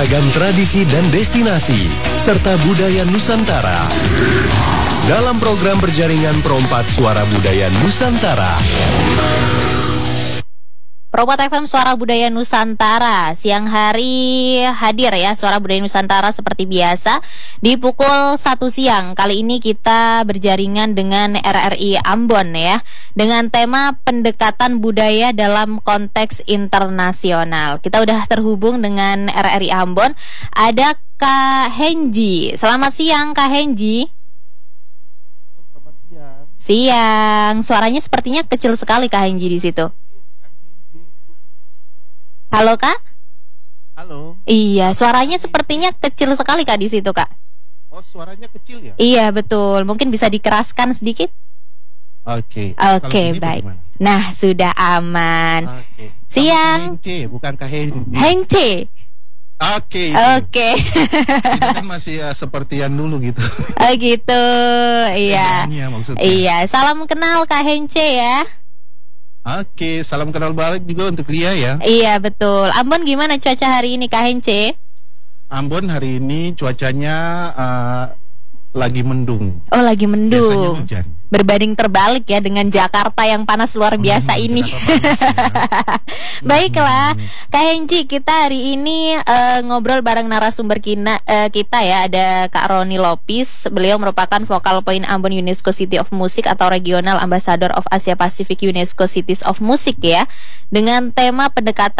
Ragam tradisi dan destinasi, serta budaya Nusantara. Dalam program berjaringan Pro4 Suara Budaya Nusantara. Pro4 FM Suara Budaya Nusantara. Siang hari hadir ya Suara Budaya Nusantara seperti biasa di pukul 1 siang. Kali ini kita berjaringan dengan RRI Ambon ya, dengan tema pendekatan budaya dalam konteks internasional. Kita udah terhubung dengan RRI Ambon. Ada Kak Henji. Selamat siang Kak Henji. Selamat siang. Siang. Suaranya sepertinya kecil sekali Kak Henji di situ. Halo Kak? Halo. Iya, suaranya sepertinya kecil sekali Kak di situ Kak. Oh, suaranya kecil ya? Iya betul, mungkin bisa dikeraskan sedikit. Oke. Oke, baik. Bagaimana? Nah, sudah aman. Oke. Siang. Hence, bukan Henji. Hence. Oke. Oke. Itu kan masih seperti yang dulu gitu. Oh gitu, iya. Bedanya maksudnya. Iya, salam kenal Kak Hence ya. Oke, salam kenal balik juga untuk dia ya. Iya betul. Ambon gimana cuaca hari ini Kak Hence? Ambon hari ini cuacanya lagi mendung. Oh lagi Biasanya mendung. hujan. Berbanding terbalik ya dengan Jakarta yang panas luar biasa ini. Baiklah, Kak Henji, kita hari ini ngobrol bareng narasumber kita ya. Ada Kak Roni Lopis. Beliau merupakan Focal Point Ambon UNESCO City of Music atau Regional Ambassador of Asia Pacific UNESCO Cities of Music ya. Dengan tema pendekatan